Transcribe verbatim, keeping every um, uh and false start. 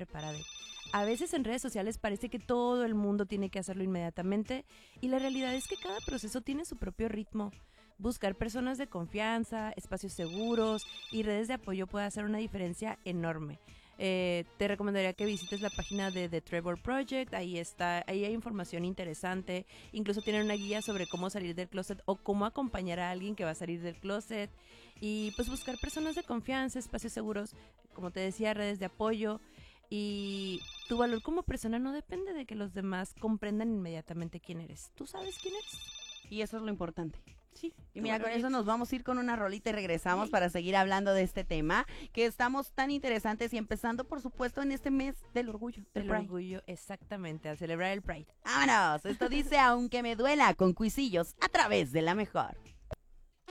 prepara de. A veces en redes sociales parece que todo el mundo tiene que hacerlo inmediatamente y la realidad es que cada proceso tiene su propio ritmo. Buscar personas de confianza, espacios seguros y redes de apoyo puede hacer una diferencia enorme. Eh, te recomendaría que visites la página de The Trevor Project, ahí está, ahí hay información interesante, incluso tienen una guía sobre cómo salir del closet o cómo acompañar a alguien que va a salir del closet y pues buscar personas de confianza, espacios seguros, como te decía, redes de apoyo. Y tu valor como persona no depende de que los demás comprendan inmediatamente quién eres. ¿Tú sabes quién eres? Y eso es lo importante. Sí. Y mira, con eso nos vamos a ir con una rolita y regresamos sí. para seguir hablando de este tema, que estamos tan interesantes y empezando, por supuesto, en este mes del orgullo. Del el orgullo, exactamente, a celebrar el Pride. ¡Vámonos! Esto dice Aunque me duela, con Cuisillos, a través de La Mejor.